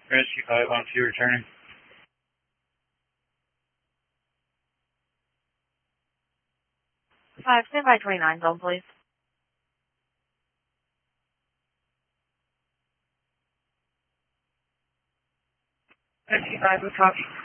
Rescue 512 returning. Stand by 29 zone, please. Rescue 5, we copy.